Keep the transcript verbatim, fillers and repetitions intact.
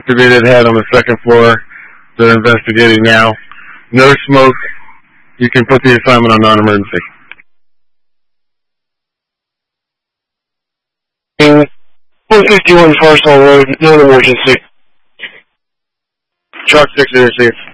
Activated head on the second floor. They're investigating now. No smoke. You can put the assignment on non-emergency. one fifty-one Farsall Road, non-emergency. Truck six to receive.